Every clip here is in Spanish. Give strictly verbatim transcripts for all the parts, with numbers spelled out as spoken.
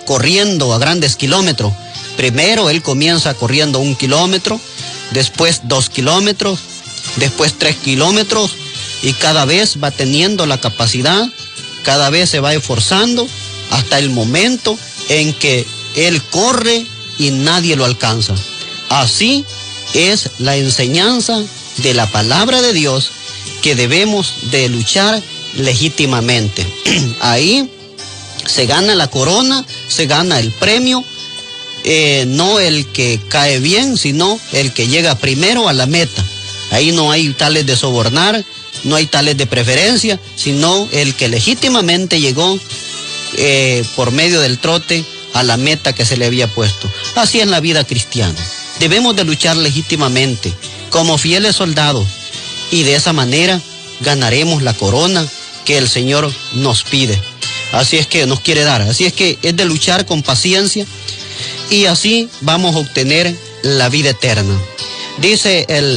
corriendo a grandes kilómetros. Primero él comienza corriendo un kilómetro, después dos kilómetros, después tres kilómetros, y cada vez va teniendo la capacidad, cada vez se va esforzando hasta el momento en que él corre y nadie lo alcanza. Así es la enseñanza de la palabra de Dios, que debemos de luchar legítimamente. Ahí se gana la corona, se gana el premio, eh, no el que cae bien, sino el que llega primero a la meta. Ahí no hay tales de sobornar, no hay tales de preferencia, sino el que legítimamente llegó eh, por medio del trote a la meta que se le había puesto. Así es la vida cristiana. Debemos de luchar legítimamente como fieles soldados, y de esa manera ganaremos la corona que el Señor nos pide. Así es que nos quiere dar. Así es que es de luchar con paciencia, y así vamos a obtener la vida eterna. Dice el,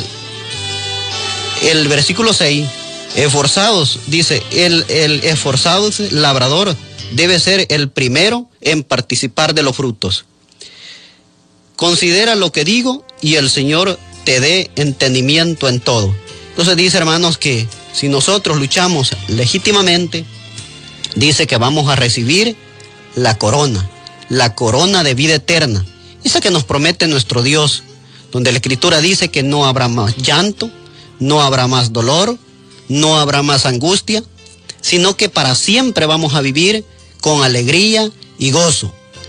el versículo seis, esforzados, dice, el, el esforzado labrador debe ser el primero en participar de los frutos. Considera lo que digo y el Señor te dé entendimiento en todo. Entonces dice, hermanos, que si nosotros luchamos legítimamente, dice que vamos a recibir la corona, la corona de vida eterna, esa que nos promete nuestro Dios, donde la Escritura dice que no habrá más llanto, no habrá más dolor, no habrá más angustia, sino que para siempre vamos a vivir con alegría y gozo.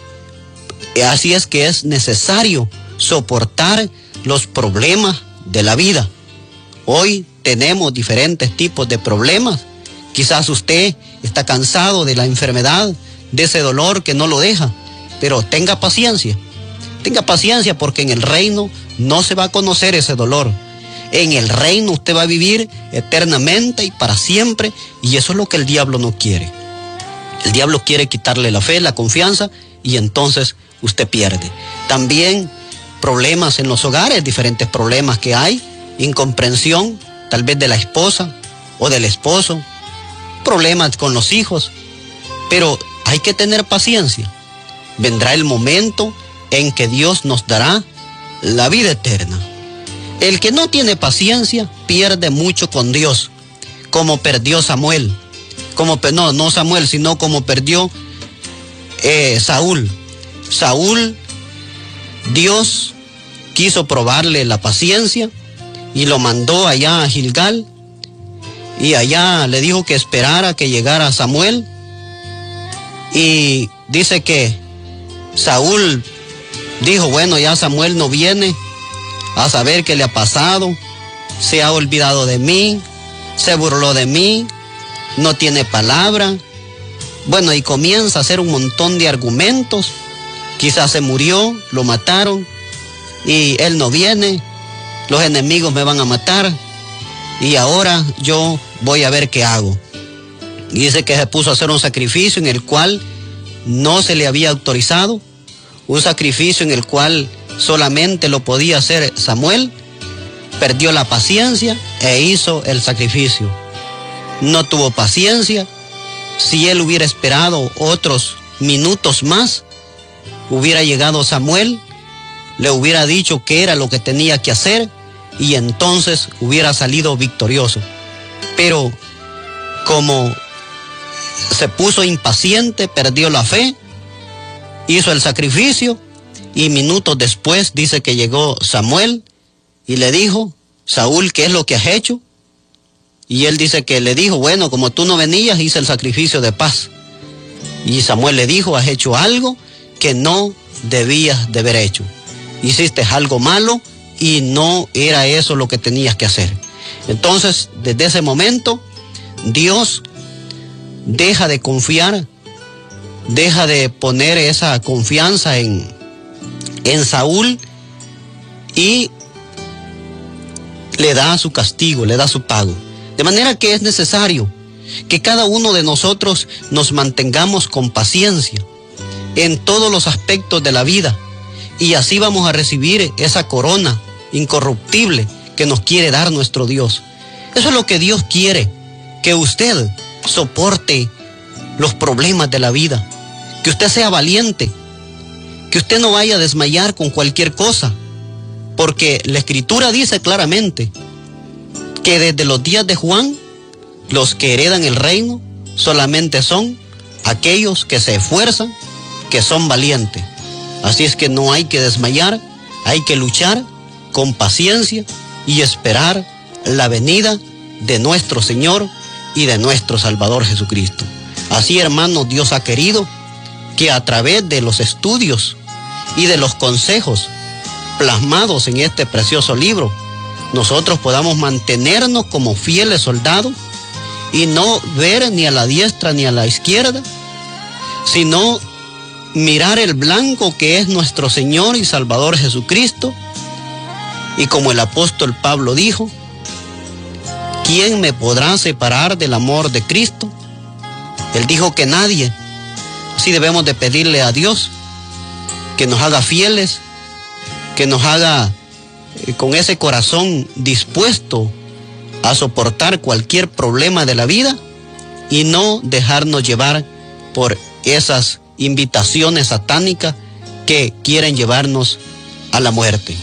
Así es que es necesario soportar los problemas de la vida. Hoy tenemos diferentes tipos de problemas. Quizás usted está cansado de la enfermedad, de ese dolor que no lo deja, pero tenga paciencia. Tenga paciencia, porque en el reino no se va a conocer ese dolor. En el reino usted va a vivir eternamente y para siempre, y eso es lo que el diablo no quiere. El diablo quiere quitarle la fe, la confianza, y entonces usted pierde. También problemas en los hogares, diferentes problemas que hay, incomprensión tal vez de la esposa o del esposo, problemas con los hijos, pero hay que tener paciencia. Vendrá el momento en que Dios nos dará la vida eterna. El que no tiene paciencia pierde mucho con Dios, como perdió Samuel, como no, no Samuel, sino como perdió eh, Saúl. Saúl, Dios quiso probarle la paciencia y lo mandó allá a Gilgal, y allá le dijo que esperara que llegara Samuel, y dice que Saúl dijo, bueno, ya Samuel no viene, a saber qué le ha pasado, se ha olvidado de mí, se burló de mí, no tiene palabra. Bueno, y comienza a hacer un montón de argumentos. Quizás se murió, lo mataron, y él no viene, los enemigos me van a matar, y ahora yo voy a ver qué hago. Y dice que se puso a hacer un sacrificio en el cual no se le había autorizado, un sacrificio en el cual solamente lo podía hacer Samuel. Perdió la paciencia e hizo el sacrificio. No tuvo paciencia. Si él hubiera esperado otros minutos más, hubiera llegado Samuel, le hubiera dicho qué era lo que tenía que hacer, y entonces hubiera salido victorioso. Pero como se puso impaciente, perdió la fe, hizo el sacrificio, y minutos después dice que llegó Samuel y le dijo, Saúl, ¿qué es lo que has hecho? Y él dice que le dijo, bueno, como tú no venías, hice el sacrificio de paz. Y Samuel le dijo, has hecho algo que no debías de haber hecho. Hiciste algo malo y no era eso lo que tenías que hacer. Entonces, desde ese momento, Dios deja de confiar, deja de poner esa confianza en, en Saúl, y le da su castigo, le da su pago. De manera que es necesario que cada uno de nosotros nos mantengamos con paciencia en todos los aspectos de la vida, y así vamos a recibir esa corona incorruptible que nos quiere dar nuestro Dios. Eso es lo que Dios quiere, que usted soporte los problemas de la vida, que usted sea valiente, que usted no vaya a desmayar con cualquier cosa, porque la Escritura dice claramente que desde los días de Juan, los que heredan el reino solamente son aquellos que se esfuerzan, que son valientes. Así es que no hay que desmayar, hay que luchar con paciencia y esperar la venida de nuestro Señor y de nuestro Salvador Jesucristo. Así, hermanos, Dios ha querido que a través de los estudios y de los consejos plasmados en este precioso libro, nosotros podamos mantenernos como fieles soldados y no ver ni a la diestra ni a la izquierda, sino mirar el blanco que es nuestro Señor y Salvador Jesucristo. Y como el apóstol Pablo dijo, ¿quién me podrá separar del amor de Cristo? Él dijo que nadie. Así debemos de pedirle a Dios que nos haga fieles, que nos haga eh, con ese corazón dispuesto a soportar cualquier problema de la vida y no dejarnos llevar por esas invitaciones satánicas que quieren llevarnos a la muerte.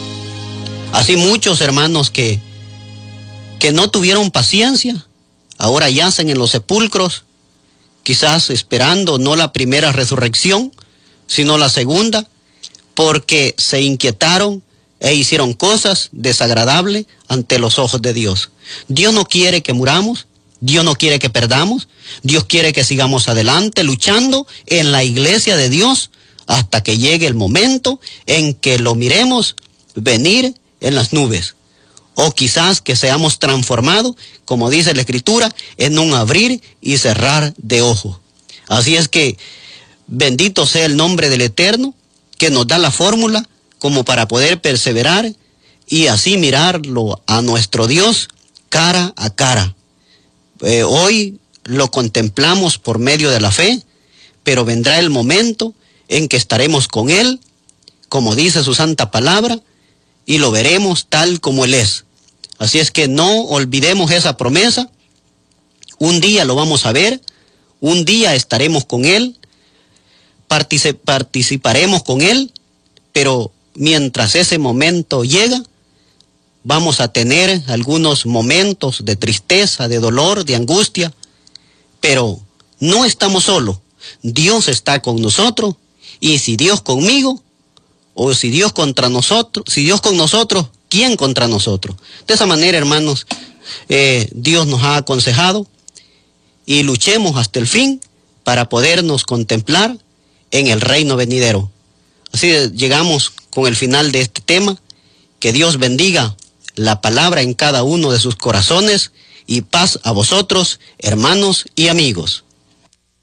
Así muchos hermanos que, que no tuvieron paciencia, ahora yacen en los sepulcros, quizás esperando no la primera resurrección, sino la segunda, porque se inquietaron e hicieron cosas desagradables ante los ojos de Dios. Dios no quiere que muramos, Dios no quiere que perdamos, Dios quiere que sigamos adelante luchando en la iglesia de Dios hasta que llegue el momento en que lo miremos venir en las nubes. O quizás que seamos transformados, como dice la Escritura, en un abrir y cerrar de ojos. Así es que bendito sea el nombre del Eterno, que nos da la fórmula como para poder perseverar y así mirarlo a nuestro Dios cara a cara. Eh, hoy lo contemplamos por medio de la fe, pero vendrá el momento en que estaremos con Él, como dice su santa palabra, y lo veremos tal como Él es. Así es que no olvidemos esa promesa. Un día lo vamos a ver, un día estaremos con Él, particip- participaremos con Él, pero mientras ese momento llega, vamos a tener algunos momentos de tristeza, de dolor, de angustia, pero no estamos solos. Dios está con nosotros, y si Dios conmigo, o si Dios contra nosotros, si Dios con nosotros, ¿quién contra nosotros? De esa manera, hermanos, eh, Dios nos ha aconsejado y luchemos hasta el fin para podernos contemplar en el reino venidero. Así llegamos con el final de este tema. Que Dios bendiga la palabra en cada uno de sus corazones y paz a vosotros, hermanos y amigos.